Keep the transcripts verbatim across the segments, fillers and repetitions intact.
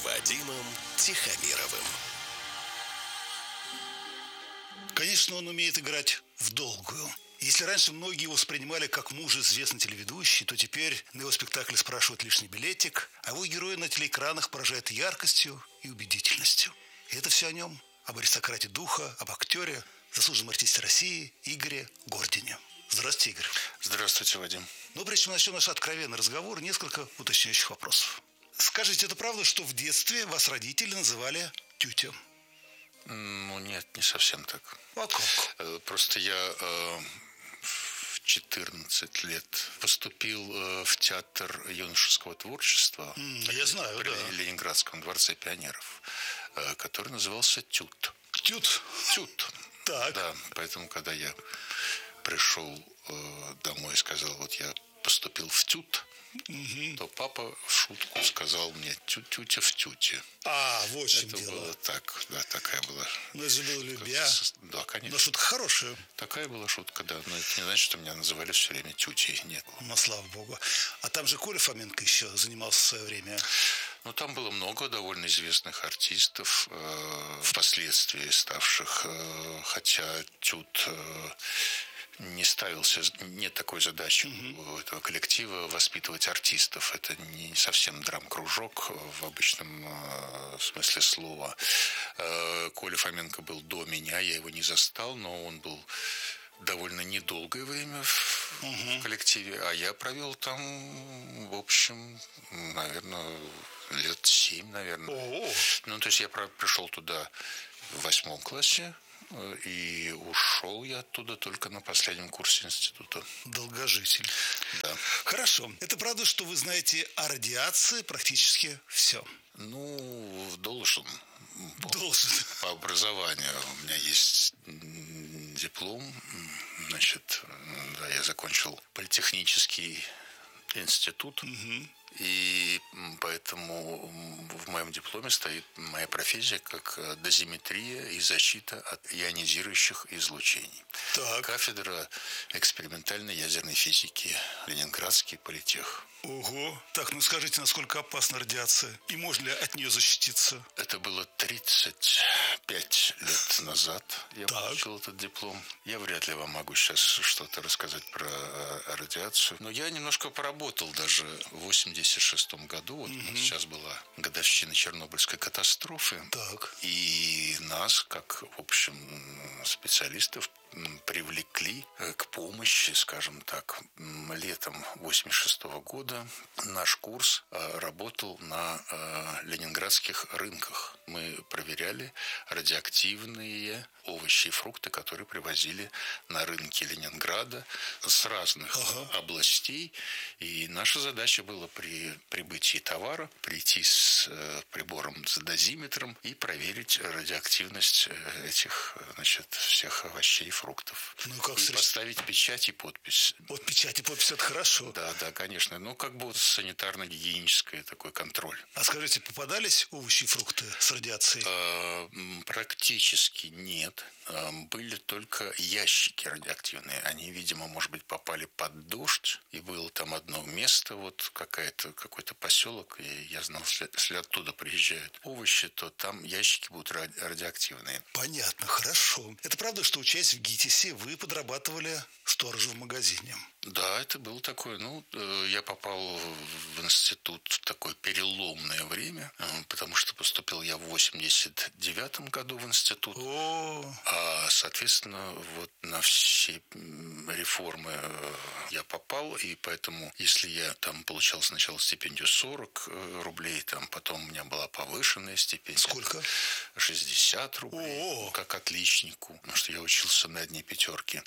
Вадимом Тихомировым. Конечно, он умеет играть в долгую. Если раньше многие его воспринимали как муж известный телеведущий, то теперь на его спектакле спрашивают лишний билетик, а его герои на телеэкранах поражают яркостью и убедительностью. И это все о нем, об аристократе духа, об актере, заслуженном артисте России Игоре Гордине. Здравствуйте, Игорь. Здравствуйте, Вадим. Но прежде чем начнем наш откровенный разговор, несколько уточняющих вопросов. Скажите, это правда, что в детстве вас родители называли тютя? Ну, нет, не совсем так. А как? Просто я э, в четырнадцать лет поступил э, в театр юношеского творчества Mm, я знаю, при да. Ленинградском дворце пионеров, э, который назывался «Тют». Тют? «Тют». Так. Да, поэтому, когда я пришел э, домой и сказал, вот я поступил в «Тют», Угу. то папа в шутку сказал мне «тютя в тюте». А, вот в чем Это дело. было так, да, такая была. Ну, это же было любя. Да, конечно. Но шутка хорошая. Такая была шутка, да. Но это не значит, что меня называли все время тютей. Нет. Ну, слава богу. А там же Коля Фоменко еще занимался в свое время. Ну, там было много довольно известных артистов, э, впоследствии ставших, э, хотя тют э, не ставился, нет такой задачи mm-hmm. у этого коллектива воспитывать артистов. Это не совсем драм-кружок в обычном э, смысле слова. Э, Коля Фоменко был до меня, я его не застал, но он был довольно недолгое время в, uh-huh. в коллективе, а я провел там, в общем, наверное, лет семь, наверное. Uh-huh. Ну, то есть я пришел туда в восьмом классе, и ушел я оттуда только на последнем курсе института. Долгожитель. Да. Хорошо. Это правда, что вы знаете о радиации практически все? Ну, должен. Должен. По, по образованию. У меня есть диплом. Значит, да, я закончил политехнический институт. Угу. И поэтому в моем дипломе стоит моя профессия как дозиметрия и защита от ионизирующих излучений. Так. Кафедра экспериментальной ядерной физики, Ленинградский политех. Ого. Так, ну скажите, насколько опасна радиация? И можно ли от нее защититься? Это было тридцать пять лет назад. Я так. получил этот диплом. Я вряд ли вам могу сейчас что-то рассказать про радиацию. Но я немножко поработал даже в восемьдесят шестом году. Вот угу. сейчас была годовщина Чернобыльской катастрофы. Так. И нас, как, в общем, специалистов, привлекли к помощи, скажем так, летом восемьдесят шестого года. Наш курс работал на ленинградских рынках. Мы проверяли радиоактивные овощи и фрукты, которые привозили на рынки Ленинграда с разных ага. областей. И наша задача была при прибытии товара прийти с прибором, с дозиметром и проверить радиоактивность этих, значит, всех овощей и фруктов. Ну, как и среди... поставить печать и подпись. Вот печать и подпись – это хорошо. Да, да, конечно. Ну, как бы вот санитарно-гигиенический такой контроль. А скажите, попадались овощи и фрукты с радиацией? А, практически нет. А, были только ящики радиоактивные. Они, видимо, может быть, попали под дождь. И было там одно место, вот какая-то, какой-то поселок. И я знал, если, если оттуда приезжают овощи, то там ящики будут ради- радиоактивные. Понятно, хорошо. Это правда, что, учась в ГИТИСе, вы подрабатывали сторожем в магазине? Да, это было такое. Ну, я попал в институт в такое переломное время, потому что поступил я в восемьдесят девятом году в институт. О. А, соответственно, вот на все реформы я попал, и поэтому, если я там получал сначала стипендию сорок рублей, там потом у меня была повышенная стипендия. Сколько? шестьдесят рублей, О. как отличнику, потому что я учился на одни пятерки.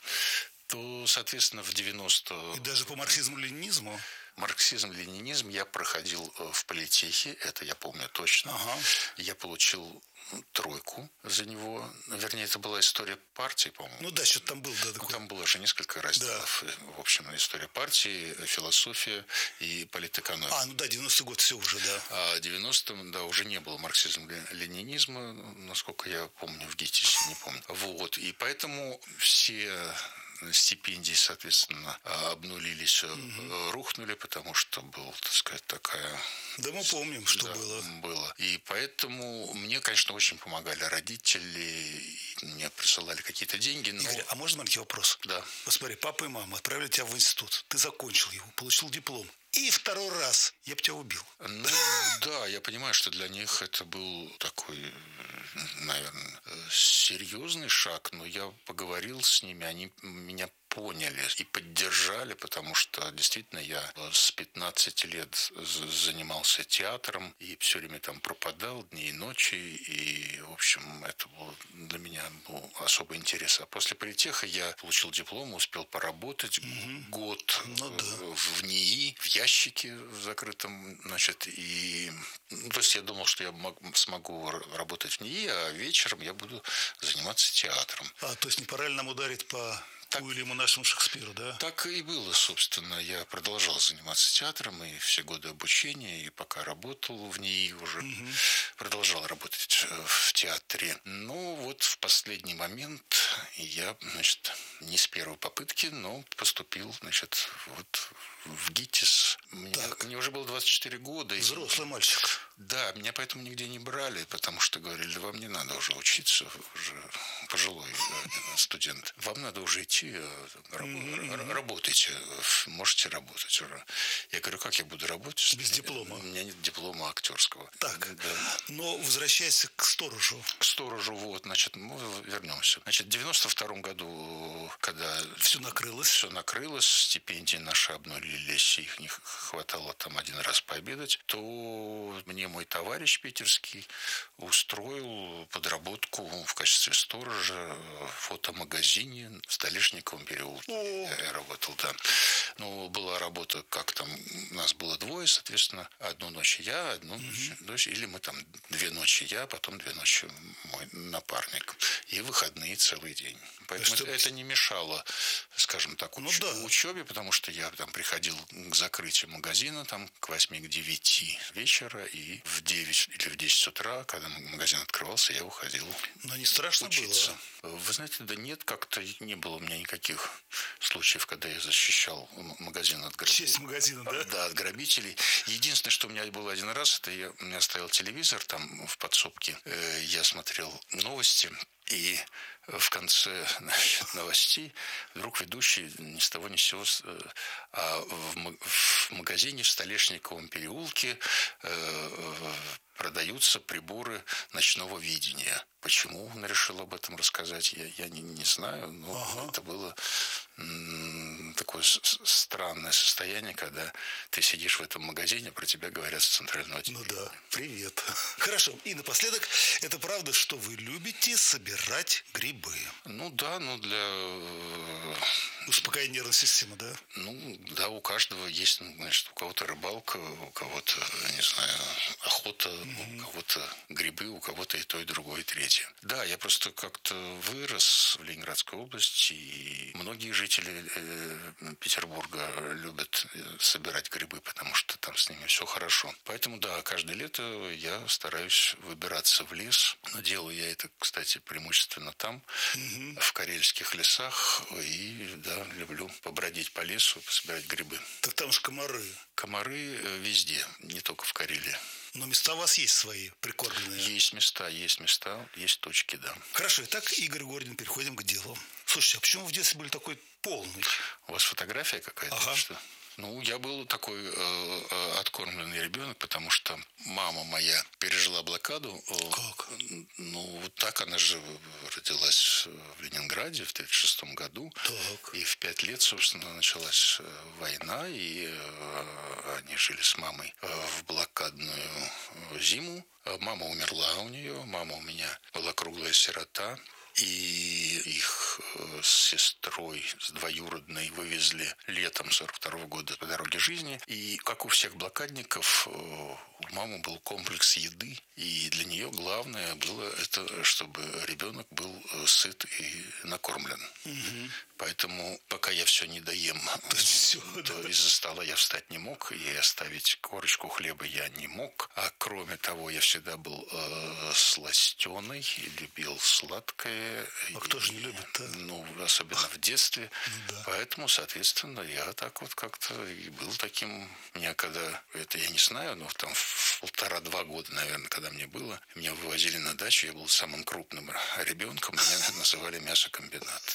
То, соответственно, в девяносто... И даже по марксизму-ленинизму? Марксизм-ленинизм я проходил в политехе, это я помню точно. Ага. Я получил тройку за него. Вернее, это была история партии, по-моему. Ну да, что-то там был. Да, ну, там было же несколько разделов. Да. В общем, история партии, философия и политэкономия. А, ну да, девяностый год, все уже, да. А в девяностом, да, уже не было марксизма-ленинизма, насколько я помню, в ГИТИСе, не помню. Вот, и поэтому все стипендии, соответственно, обнулились, угу. рухнули, потому что была, так сказать, такая... Да мы помним, что да, было. было. И поэтому мне, конечно, очень помогали родители, мне присылали какие-то деньги. Но... Игорь, а можно маленький вопрос? Да. Посмотри, папа и мама отправили тебя в институт, ты закончил его, получил диплом. И второй раз я бы тебя убил. Ну, да, я понимаю, что для них это был такой, наверное, серьезный шаг, но я поговорил с ними, они меня поняли и поддержали, потому что действительно я с пятнадцати лет занимался театром и все время там пропадал дни и ночи, и, в общем, это был для меня был особый интерес. А после политеха я получил диплом, успел поработать угу. год ну, да. в НИИ, в ящике в закрытом, значит, и то есть я думал, что я смогу работать в НИИ, а вечером я буду заниматься театром. А, то есть не пора ли нам ударить по... Так, Уильяму нашему Шекспиру, да? Так и было, собственно. Я продолжал заниматься театром и все годы обучения, и пока работал в НИИ уже, угу. продолжал работать в театре. Но вот в последний момент я, значит, не с первой попытки, но поступил, значит, вот в ГИТИС. Мне, мне уже было двадцать четыре года. Взрослый и... мальчик. Да, меня поэтому нигде не брали, потому что говорили, вам не надо уже учиться, уже пожилой студент. Вам надо уже идти, mm-hmm. работайте, можете работать уже. Я говорю, как я буду работать? Без диплома. У меня нет диплома актерского. Так, да. Но возвращайся к сторожу. К сторожу, вот, значит, мы вернемся. Значит, в девяносто втором году, когда... Все накрылось. Все накрылось, стипендии наши обнулились, их не хватало там один раз пообедать, то мне мой товарищ питерский устроил подработку в качестве сторожа в фотомагазине в Столешниковом переулке. Я, я работал, да. Ну, была работа, как там, нас было двое, соответственно, одну ночь я, одну mm-hmm. ночь, или мы там две ночи я, потом две ночи мой напарник. И выходные целый день. Поэтому это, это не мешало, скажем так, уч- ну, да. учебе, потому что я там приходил к закрытию магазина там к восьми, к девяти вечера, и в девять или в десять утра, когда магазин открывался, я уходил. Но не страшно учиться. было? Вы знаете, да нет, как-то не было у меня никаких случаев, когда я защищал магазин от грабителей. Честь магазина, да? Да, от грабителей. Единственное, что у меня было один раз, это я, у меня стоял телевизор там в подсобке, я смотрел новости, и в конце, значит, новостей вдруг ведущий ни с того ни с сего, а в, в магазине в Столешниковом переулке э, продаются приборы ночного видения. Почему он решил об этом рассказать, я, я не, не знаю, но ага. это было м, такое с- странное состояние, когда ты сидишь в этом магазине, про тебя говорят с центрального телевидения. Ну да, привет. Хорошо, и напоследок, это правда, что вы любите собирать грибы? Ну да, ну для... Успокоение нервной системы, да? Ну, да, у каждого есть, ну, значит, у кого-то рыбалка, у кого-то, не знаю, охота, mm-hmm. у кого-то грибы, у кого-то и то, и другое, и третье. Да, я просто как-то вырос в Ленинградской области, и многие жители э, Петербурга любят собирать грибы, потому что там с ними все хорошо. Поэтому, да, каждое лето я стараюсь выбираться в лес. Но делаю я это, кстати, преимущественно там, mm-hmm. в карельских лесах, и, да, люблю побродить по лесу, пособирать грибы. Так там же комары. Комары везде, не только в Карелии. Но места у вас есть свои, прикормленные? Есть места, есть места, есть точки, да. Хорошо, итак, Игорь Гордин, переходим к делу. Слушайте, а почему вы в детстве были такой полный? У вас фотография какая-то? Ага. Что? Ну, я был такой э, откормленный ребенок, потому что мама моя пережила блокаду. Как? Ну, вот так она же родилась в Ленинграде в тридцать шестом году. Так. И в пять лет, собственно, началась война, и э, они жили с мамой в блокадную зиму. Мама умерла у нее, мама у меня была круглая сирота. И их с сестрой, с двоюродной, вывезли летом сорок второго года по дороге жизни. И, как у всех блокадников, у мамы был комплекс еды. И для нее главное было это, чтобы ребенок был сыт и накормлен. Угу. Поэтому, пока я все не доем, то, все, то да. из-за стола я встать не мог. И оставить корочку хлеба я не мог. А кроме кроме того, я всегда был э, сластеный, любил сладкое. А кто же не любит-то? Ну, особенно в детстве. Да. Поэтому, соответственно, я так вот как-то и был таким. Меня когда, это я не знаю, но там в полтора-два года, наверное, когда мне было, меня вывозили на дачу, я был самым крупным ребенком, меня называли мясокомбинат.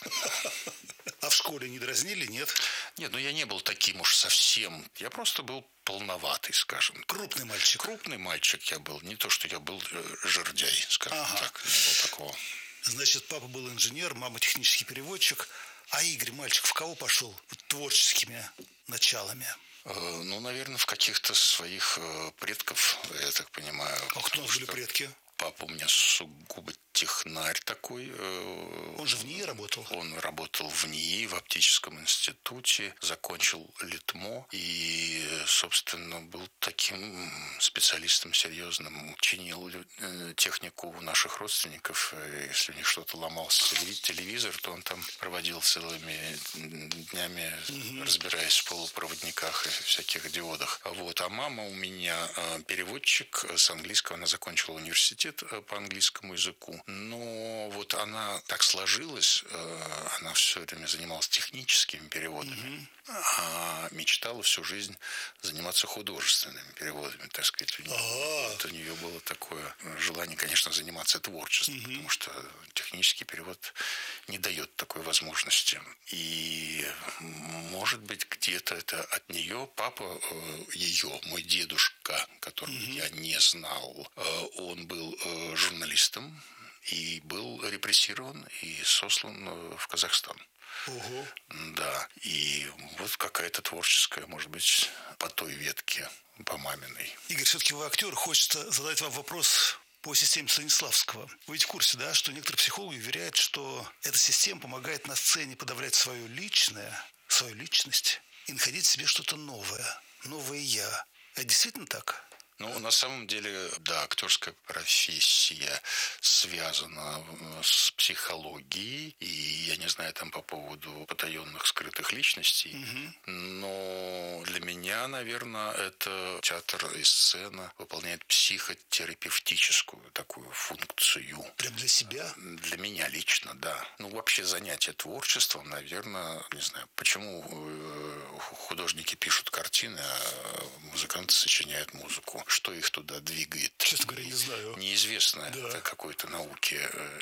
А в школе не дразнили, нет? Нет, ну я не был таким уж совсем. Я просто был полноватый, скажем. Крупный мальчик. Крупный мальчик я был. Не то, что я был жердяй, скажем ага. так. Не было такого. Значит, папа был инженер, мама технический переводчик. А Игорь, мальчик, в кого пошел творческими началами? Ну, наверное, в каких-то своих предков, я так понимаю. А кто были предки? Папа у меня сугубо технарь такой. Он же в НИИ работал? Он работал в НИИ, в оптическом институте, закончил ЛИТМО и, собственно, был таким специалистом серьезным. Чинил технику у наших родственников. Если у них что-то ломался телевизор, то он там проводил целыми днями, угу. разбираясь в полупроводниках и всяких диодах. Вот. А мама у меня переводчик с английского. Она закончила университет по английскому языку. Но вот она так сложилась, она все время занималась техническими переводами, угу. а мечтала всю жизнь заниматься художественными переводами, так сказать. У нее, вот у нее было такое желание, конечно, заниматься творчеством, угу. потому что технический перевод не дает такой возможности. И, может быть, где-то это от нее. Папа ее, мой дедушка, которого угу. я не знал, он был журналистом и был репрессирован и сослан в Казахстан. Угу. Да, и вот какая-то творческая, может быть, по той ветке, по маминой. Игорь, все-таки вы актер, хочется задать вам вопрос по системе Станиславского. Вы ведь в курсе, да, что некоторые психологи уверяют, что эта система помогает на сцене подавлять свое личное, свою личность и находить в себе что-то новое, новое «я». Это действительно так? Ну, на самом деле, да, актерская профессия связана с психологией, и я не знаю там по поводу потаенных скрытых личностей, угу. но для меня, наверное, это театр и сцена выполняет психотерапевтическую такую функцию. Прям для себя? Для меня лично, да. Ну, вообще занятие творчеством, наверное, не знаю, почему художники пишут картины, а музыканты сочиняют музыку. Что их туда двигает? Честно говоря, не знаю. Неизвестно да. какой-то науке.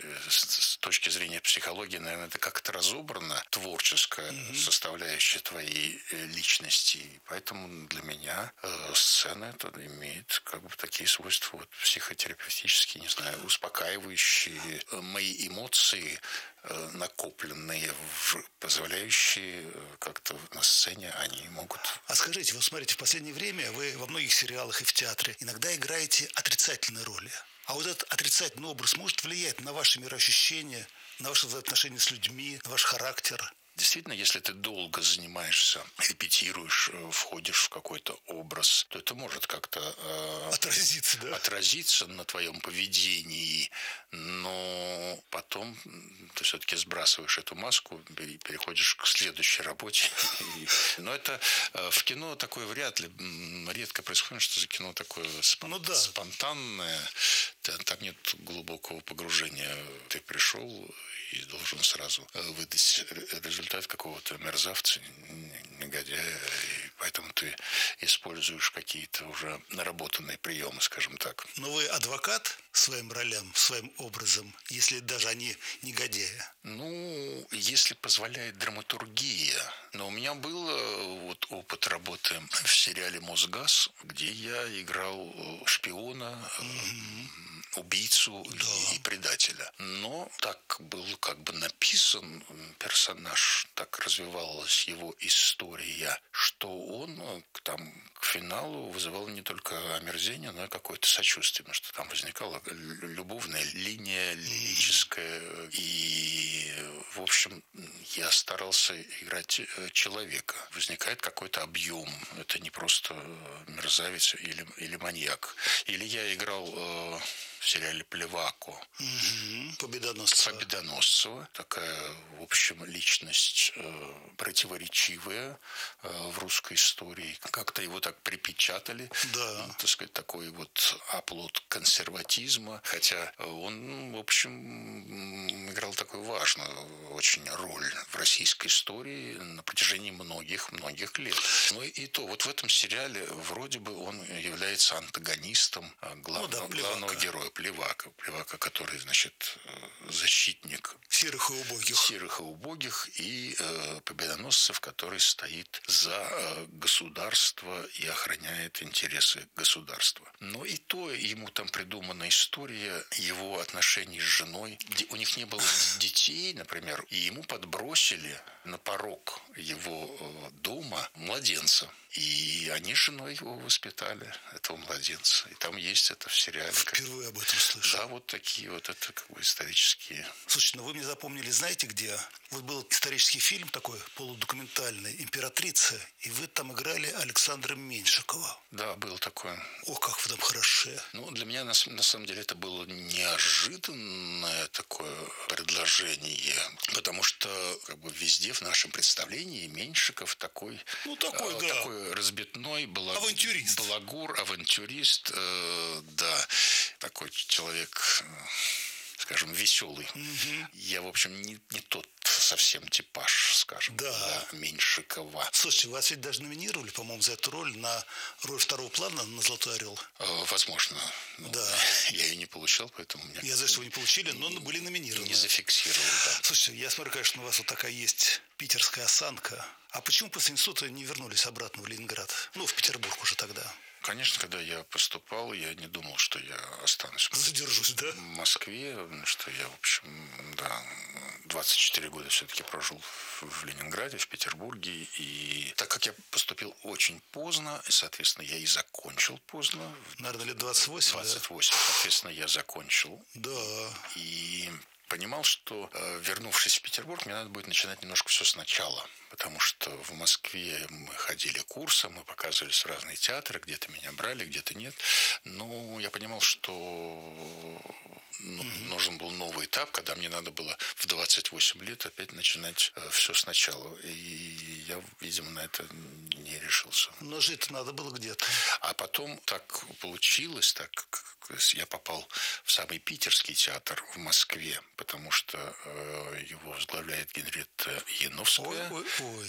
С точки зрения психологии, наверное, это как-то разобрано. Творческая угу. составляющая твоей личности. И поэтому для меня сцена это имеет как бы такие свойства вот, психотерапевтические, не знаю, успокаивающие мои эмоции, накопленные, позволяющие как-то на сцене, они могут... А скажите, вот смотрите, в последнее время вы во многих сериалах и в театре иногда играете отрицательные роли. А вот этот отрицательный образ может влиять на ваши мироощущения, на ваши взаимоотношения с людьми, на ваш характер? Действительно, если ты долго занимаешься, репетируешь, входишь в какой-то образ, то это может как-то э, отразиться, да? отразиться на твоем поведении, но потом ты все-таки сбрасываешь эту маску, переходишь к следующей работе. Но это в кино такое вряд ли, редко происходит, что за кино такое спонтанное, там нет глубокого погружения. Ты пришел и должен сразу выдать результат какого-то мерзавца, негодяя, и поэтому ты используешь какие-то уже наработанные приемы, скажем так. Но вы адвокат своим ролям, своим образом, если даже они негодяи? Ну, если позволяет драматургия. Но у меня был вот опыт работы в сериале «Мосгаз», где я играл шпиона, mm-hmm. убийцу да. и предателя. Но так был как бы написан персонаж, так развивалась его история, что он там к финалу вызывал не только омерзение, но и какое-то сочувствие, потому что там возникала любовная линия лирическая. И, в общем, я старался играть человека. Возникает какой-то объем. Это не просто мерзавец или, или маньяк. Или я играл... в сериале «Плевако». Угу. Победоносцева. Победоносцева. Такая, в общем, личность э, противоречивая э, в русской истории. Как-то его так припечатали. Да. Ну, так сказать, такой вот оплот консерватизма. Хотя он, в общем, играл такую важную очень роль в российской истории на протяжении многих-многих лет. Но и то, вот в этом сериале вроде бы он является антагонистом главного, ну, да, главного героя Плевака. Плевака, который, значит, защитник серых и убогих. Серых и убогих и э, победоносцев, который стоит за э, государство и охраняет интересы государства. Но и то ему там придумана история его отношений с женой. У них не было детей, например, и ему подбросили на порог его дома младенца. И они с женой его воспитали, этого младенца. И там есть это в сериале. Впервые об этом слышу. Да, вот такие вот это как бы исторические. Слушайте, ну вы мне запомнили, знаете где? Вот был исторический фильм такой, полудокументальный, «Императрица», и вы там играли Александра Меньшикова. Да, был такой. О, как вы там хороши. Ну, для меня, на, на самом деле, это было неожиданное такое предложение, потому что как бы везде в нашем представлении Меньшиков такой, ну, такой, э, да. такой разбитной, балаг... авантюрист. балагур, авантюрист, э, да, такой человек, скажем, веселый. Угу. Я, в общем, не, не тот совсем типаж, скажем, да. Да, Меньшикова. Слушайте, вас ведь даже номинировали, по-моему, за эту роль на роль второго плана на «Золотой орел». Возможно. Ну, да. Я ее не получал, поэтому... Меня... Я знаю, что вы не получили, но были номинированы. Не зафиксировал, да. Слушайте, я смотрю, конечно, у вас вот такая есть питерская осанка. А почему после института не вернулись обратно в Ленинград? Ну, в Петербург уже тогда. Конечно, когда я поступал, я не думал, что я останусь Задержусь, да? в Москве, что я, в общем, да, двадцать четыре года все-таки прожил в Ленинграде, в Петербурге. И так как я поступил очень поздно, и, соответственно, я и закончил поздно. Наверное, лет двадцать восемь, двадцать восемь, да? Соответственно, я закончил. Да. И понимал, что, вернувшись в Петербург, мне надо будет начинать немножко все сначала. Потому что в Москве мы ходили курсом, мы показывались в разные театры, где-то меня брали, где-то нет. Но я понимал, что ну, mm-hmm. нужен был новый этап, когда мне надо было в двадцать восемь лет опять начинать все сначала. И я, видимо, на это не решился. Но жить надо было где-то. А потом так получилось, так я попал в самый питерский театр в Москве, потому что э, его возглавляет Генриетта Яновская. Ой, ой, ой.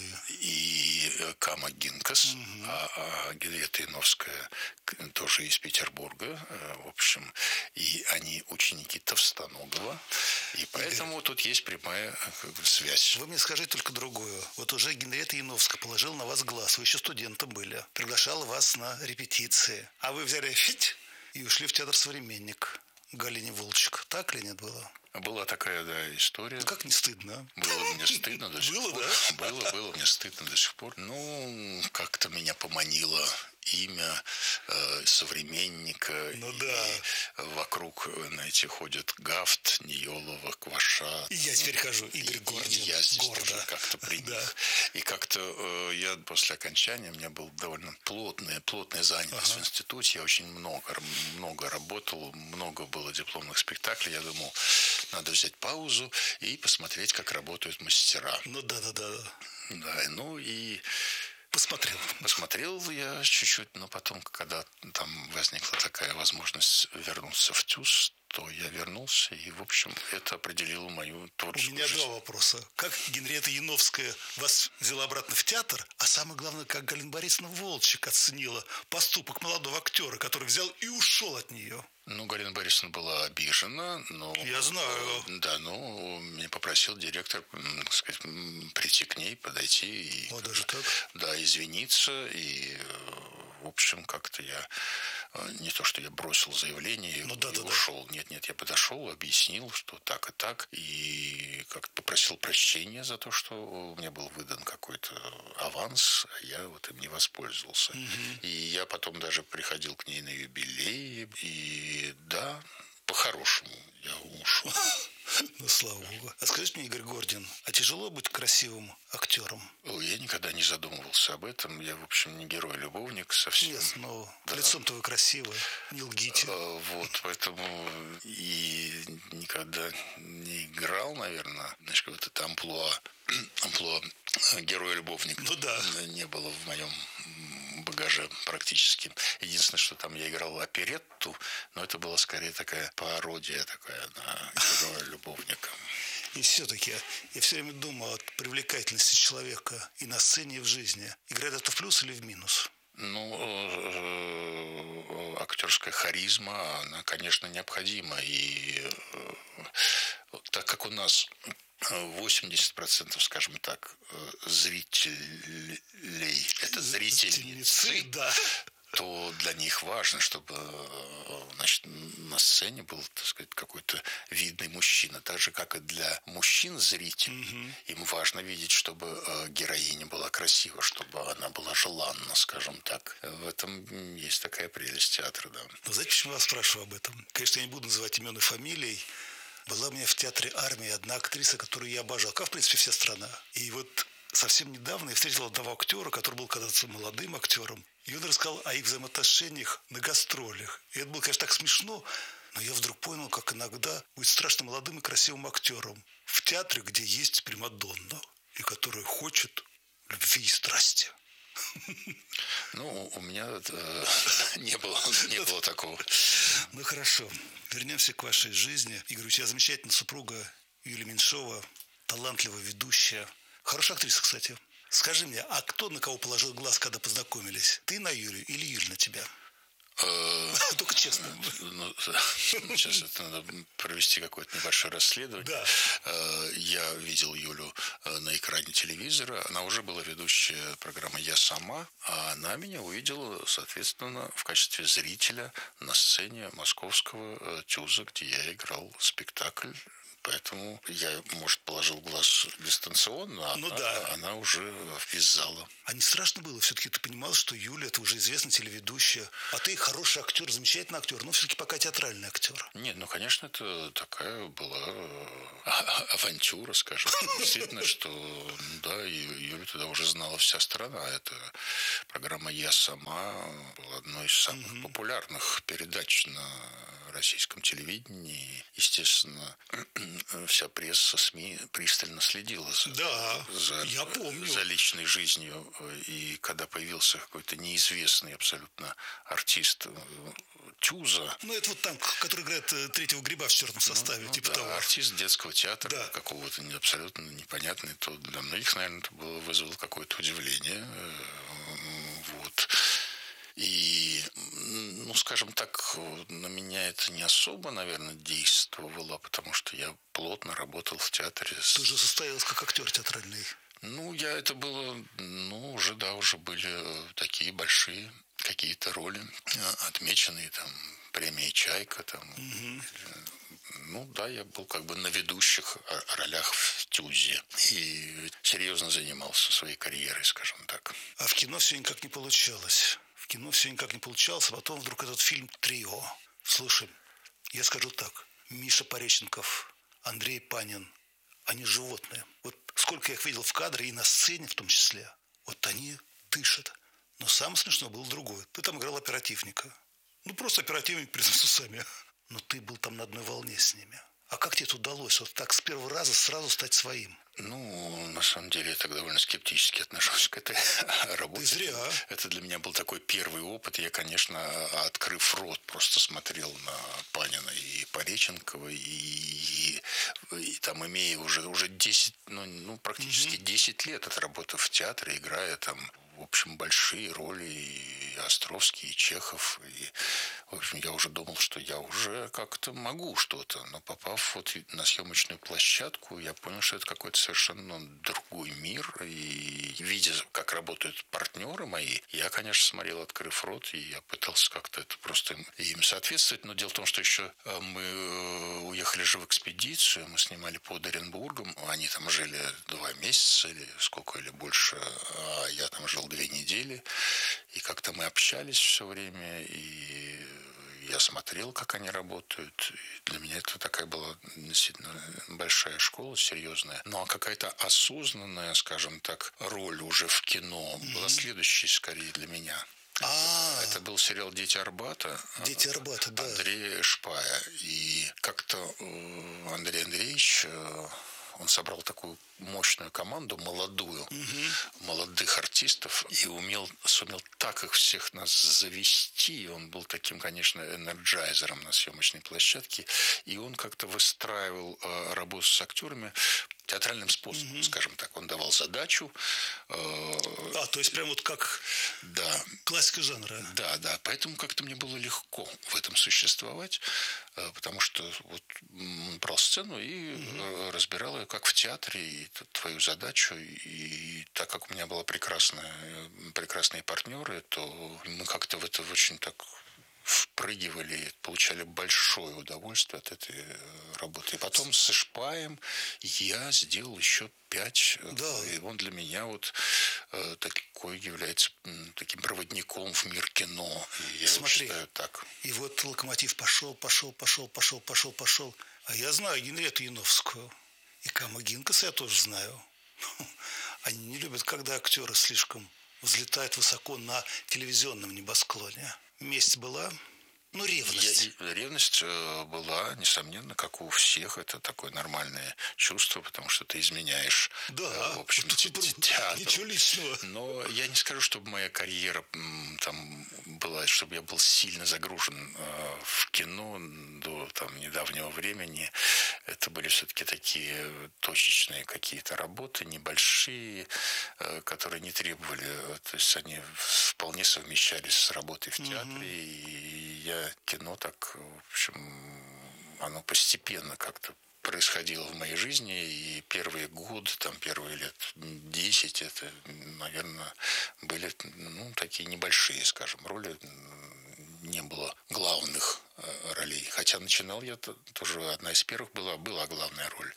И Кама Гинкас, угу. а, а Генриетта Яновская тоже из Петербурга, в общем, и они ученики Товстоногова, и поэтому Игорь, тут есть прямая как бы, связь. Вы мне скажите только другое. Вот уже Генриетта Яновская положила на вас глаз, вы еще студентом были, приглашала вас на репетиции, а вы взяли фить и ушли в театр «Современник» Галине Волчек. Так ли нет было? Была такая, да, история. Ну, как не стыдно? Было мне стыдно до сих было, пор. Да? Было, было мне стыдно до сих пор. Ну, как-то меня поманило имя э, современника. Ну да. И вокруг, знаете, ходят Гафт, Ниелова, Кваша. И я теперь хожу, Игорь Гордин. И я здесь Гордо. тоже как-то при них. Да. И как-то э, я после окончания, у меня была довольно плотная, плотная занятость ага. в институте. Я очень много, много работал, много было дипломных спектаклей. Я думал, надо взять паузу и посмотреть, как работают мастера. Ну да-да-да. Да, ну и... Посмотрел. Посмотрел я чуть-чуть, но потом, когда там возникла такая возможность вернуться в ТЮЗ, то я вернулся, и, в общем, это определило мою творческую У меня жизнь. два вопроса. Как Генриетта Яновская вас взяла обратно в театр, а самое главное, как Галина Борисовна Волчек оценила поступок молодого актера, который взял и ушел от нее? Ну, Галина Борисовна была обижена, но... Я знаю. Да, ну, меня попросил директор, так сказать, прийти к ней, подойти и... А даже так? Да, извиниться, и, в общем, как-то я... Не то, что я бросил заявление ну, и, да, и да, ушел. Да. Нет, нет, я подошел, объяснил, что так и так, и как-то попросил прощения за то, что мне был выдан какой-то аванс, а я вот им не воспользовался. Угу. И я потом даже приходил к ней на юбилей, и да, по-хорошему я ушел. Ну, слава богу. А скажите мне, Игорь Гордин, а тяжело быть красивым актером? актером? Ой, я никогда не задумывался об этом. Я, в общем, не герой-любовник совсем. Нет, но да. лицом-то вы красивый, не лгите. Вот, поэтому и никогда не играл, наверное, знаешь, как вот это амплуа, амплуа героя-любовника. Ну да. Не было в моем багаже практически. Единственное, что там я играл оперетту, но это была скорее такая пародия такая на героя-любовника. И все-таки я все время думаю о привлекательности человека и на сцене, и в жизни. Играет это в плюс или в минус? Ну, актерская харизма, она, конечно, необходима. И так как у нас восемьдесят процентов, скажем так, зрителей, это зрительницы, да. то для них важно, чтобы, значит, на сцене был, так сказать, какой-то видный мужчина. Так же, как и для мужчин-зрителей. Mm-hmm. Им важно видеть, чтобы героиня была красива, чтобы она была желанна, скажем так. В этом есть такая прелесть театра, да. Вы знаете, почему я спрашиваю об этом? Конечно, я не буду называть имен и фамилий. Была у меня в театре «Армия» одна актриса, которую я обожал, как, в принципе, вся страна. И вот совсем недавно я встретил одного актера, который был когда-то молодым актером. И он рассказал о их взаимоотношениях на гастролях. И это было, конечно, так смешно, но я вдруг понял, как иногда быть страшно молодым и красивым актером в театре, где есть примадонна, и которая хочет любви и страсти. Ну, у меня э, не было, не было такого. Ну, хорошо. Вернемся к вашей жизни. Игорь, у тебя замечательная супруга Юлия Меньшова, талантливая ведущая. Хорошая актриса, кстати. Скажи мне, а кто на кого положил глаз, когда познакомились? Ты на Юлю или Юль на тебя? Только честно. Ну, сейчас это надо провести какое-то небольшое расследование. Да. Я видел Юлю на экране телевизора. Она уже была ведущая программы «Я сама», а она меня увидела, соответственно, в качестве зрителя на сцене московского ТЮЗа, где я играл спектакль. Поэтому я, может, положил глаз дистанционно, а ну, она, да. она уже из зала. А не страшно было? Все-таки ты понимал, что Юля – это уже известная телеведущая, а ты хороший актер, замечательный актер, но все-таки пока театральный актер. Нет, ну, конечно, это такая была авантюра, скажем. Действительно, что, да, Юлю тогда уже знала вся страна. Это программа «Я сама» была одной из самых mm-hmm. популярных передач на российском телевидении. Естественно, вся пресса, СМИ пристально следила за, да, за, я помню. за личной жизнью. И когда появился какой-то неизвестный абсолютно артист ТЮЗа. Ну, это вот там, который играет третьего гриба в черном составе, ну, типа да, того. Артист детского театра, да. какого-то абсолютно непонятный, то для многих, наверное, это было, вызвало какое-то удивление. Вот. И, ну, скажем так, на меня это не особо, наверное, действовало, потому что я плотно работал в театре. Ты же состоялся как актер театральный. Ну, я это было, ну, уже, да, уже были такие большие какие-то роли, отмеченные там премией «Чайка», там. Угу. Ну, да, я был как бы на ведущих ролях в ТЮЗе и серьезно занимался своей карьерой, скажем так. А в кино все никак не получалось. В кино все никак не получалось, а потом вдруг этот фильм «Трио». Слушай, я скажу так. Миша Пореченков, Андрей Панин, они животные. Вот сколько я их видел в кадре и на сцене в том числе, вот они дышат. Но самое смешное было другое. Ты там играл оперативника. Ну, просто оперативник перед усами. Но ты был там на одной волне с ними. А как тебе это удалось вот так с первого раза сразу стать своим? Ну, на самом деле, я так довольно скептически отношусь к этой работе. Ты зря. Это для меня был такой первый опыт. Я, конечно, открыв рот, просто смотрел на Панина и Пореченкова. И, и, и там, имея уже, уже десять, ну, ну практически mm-hmm. десять лет отработав в театре, играя там, в общем, большие роли, и Островский, и Чехов. И, в общем, я уже думал, что я уже как-то могу что-то. Но попав вот на съемочную площадку, я понял, что это какой-то совершенно другой мир. И видя, как работают партнеры мои, я, конечно, смотрел, открыв рот, и я пытался как-то это просто им, им соответствовать. Но дело в том, что еще мы уехали же в экспедицию, мы снимали под Оренбургом. Они там жили два месяца или сколько, или больше, а я там жил две недели. И как-то мы общались все время, и я смотрел смотрел, как они работают. И для меня это такая была действительно большая школа, серьезная. Ну, а какая-то осознанная, скажем так, роль уже в кино mm-hmm. была следующей, скорее, для меня. А, это был сериал «Дети Арбата». «Дети Арбата», да. Андрея Шпая. И как-то Андрей Андреевич, он собрал такую мощную команду, молодую, угу. молодых артистов, и умел, сумел так их всех нас завести. Он был таким, конечно, энерджайзером на съемочной площадке. И он как-то выстраивал э, работу с актерами театральным способом, угу. скажем так. Он давал задачу. Э, а, то есть прям вот как да. классика жанра. Да, да. Поэтому как-то мне было легко в этом существовать, э, потому что вот брал сцену и угу. разбирал ее как в театре, и твою задачу. И так как у меня была прекрасная, прекрасные партнеры, то мы как-то в это очень так впрыгивали, получали большое удовольствие от этой работы. И потом со Шпаем я сделал еще пять. Да. И он для меня вот э, такой является таким проводником в мир кино. И я Смотри, считаю так. И вот «Локомотив» пошел, пошел, пошел, пошел, пошел, пошел. А я знаю Генриетту Яновскую. И Камо Гинкаса я тоже знаю. Они не любят, когда актеры слишком взлетают высоко на телевизионном небосклоне. Месть была? Ну, ревность. Я, ревность была, несомненно, как у всех. Это такое нормальное чувство, потому что ты изменяешь, да, в общем, театру. Ничего личного. Но я не скажу, чтобы моя карьера там была, чтобы я был сильно загружен в кино до там, недавнего времени. Это были все-таки такие точечные какие-то работы, небольшие, которые не требовали, то есть они вполне совмещались с работой в театре. Угу. И я кино так, в общем, оно постепенно как-то происходило в моей жизни, и первые годы, там, первые лет десять, это, наверное, были, ну, такие небольшие, скажем, роли, не было главных ролей. Хотя начинал я тоже, одна из первых была, была главная роль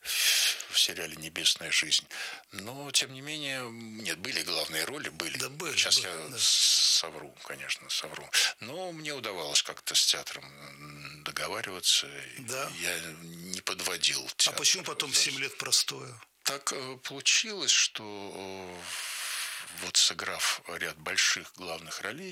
в сериале «Небесная жизнь». Но, тем не менее, нет, были главные роли, были. Да, были. Сейчас были, я да. совру, конечно, совру. Но мне удавалось как-то с театром договариваться. Да. Я не подводил театр. А почему потом семь лет простоя? Так получилось, что вот сыграв ряд больших главных ролей,